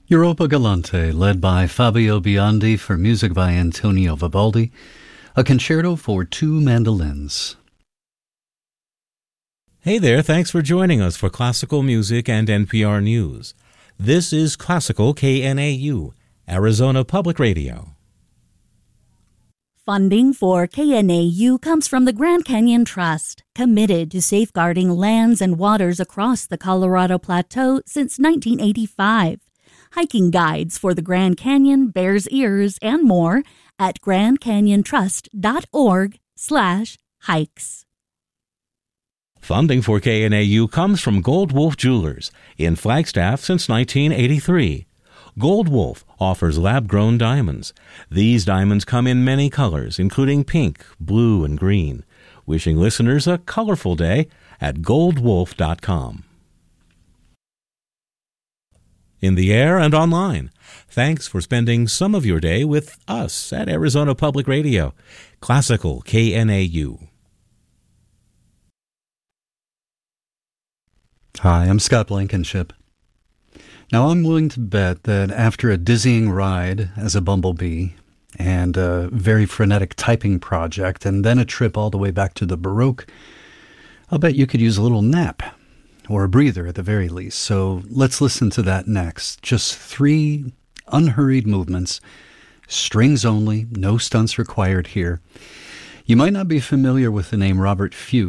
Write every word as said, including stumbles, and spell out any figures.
Europa Galante, led by Fabio Biondi for music by Antonio Vivaldi, a concerto for two mandolins. Hey there, thanks for joining us for Classical Music and N P R News. This is Classical K N A U, Arizona Public Radio. Funding for K N A U comes from the Grand Canyon Trust, committed to safeguarding lands and waters across the Colorado Plateau since nineteen eighty-five. Hiking guides for the Grand Canyon, Bears Ears, and more at grandcanyontrust.org slash hikes. Funding for K N A U comes from Gold Wolf Jewelers in Flagstaff since nineteen eighty-three. Gold Wolf offers lab-grown diamonds. These diamonds come in many colors, including pink, blue, and green. Wishing listeners a colorful day at gold wolf dot com. In the air and online, thanks for spending some of your day with us at Arizona Public Radio, Classical K N A U. Hi, I'm Scott Blankenship. Now, I'm willing to bet that after a dizzying ride as a bumblebee and a very frenetic typing project and then a trip all the way back to the Baroque, I'll bet you could use a little nap, or a breather at the very least. So let's listen to that next. Just three unhurried movements, strings only, no stunts required here. You might not be familiar with the name Robert Fuchs.